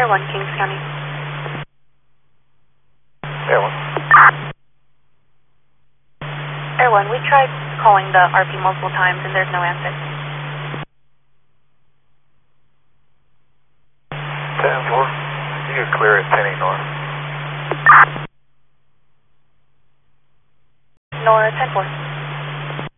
1, Kings County. Air 1. Air 1, we tried calling the RP multiple times and there's no answer. 10-4. You can clear at 10 north. Nora 10-4.